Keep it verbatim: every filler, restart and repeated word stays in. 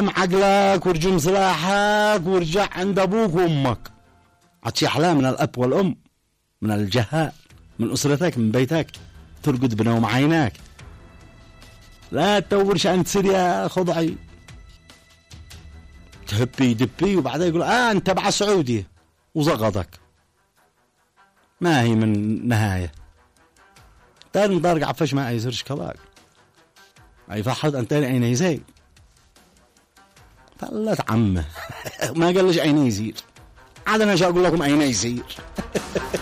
ارجم عقلك وارجم سلاحك وارجع عند أبوك وأمك. عطشي أحلام من الأب والأم، من الجهاء، من أسرتك، من بيتك، ترقد بنوم عيناك. لا تدورش عن تصير يا خضعي تهبي دبي وبعدين يقول آه أنت تبع سعودي وزغضك. ما هي من نهاية تاني مطارق عفش ما يصيرش كلاك أي فحد أنتاني أين يزي فلت عمه ما قالش أين يزير عاد أنا شو أقول لكم أين يزير